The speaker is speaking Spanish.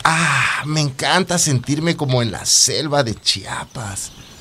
Me encanta sentirme como en la selva de Chiapas.